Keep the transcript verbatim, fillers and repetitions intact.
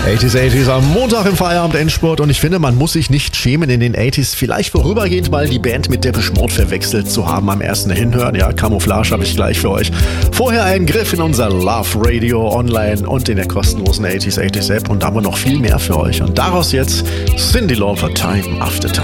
achtziger, achtziger am Montag im Feierabend Endspurt und ich finde, man muss sich nicht schämen, in den achtziger vielleicht vorübergehend mal die Band mit Depeche Mode verwechselt zu haben am ersten Hinhören. Ja, Camouflage habe ich gleich für euch. Vorher ein Griff in unser Love Radio online und in der kostenlosen achtziger, achtziger App und da haben wir noch viel mehr für euch. Und daraus jetzt Cyndi Lauper, Time After Time.